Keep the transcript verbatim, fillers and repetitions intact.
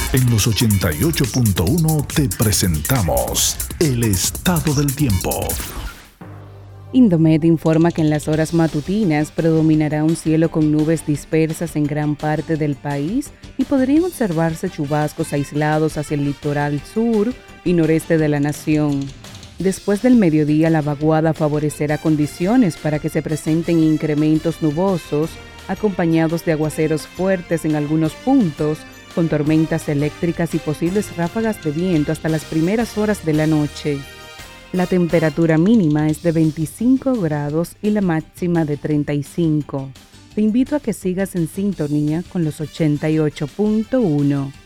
En los ochenta y ocho punto uno te presentamos el estado del tiempo. Indomet informa que en las horas matutinas predominará un cielo con nubes dispersas en gran parte del país y podrían observarse chubascos aislados hacia el litoral sur y noreste de la nación. Después del mediodía, la vaguada favorecerá condiciones para que se presenten incrementos nubosos, acompañados de aguaceros fuertes en algunos puntos, con tormentas eléctricas y posibles ráfagas de viento hasta las primeras horas de la noche. La temperatura mínima es de veinticinco grados y la máxima de treinta y cinco. Te invito a que sigas en sintonía con los ochenta y ocho punto uno.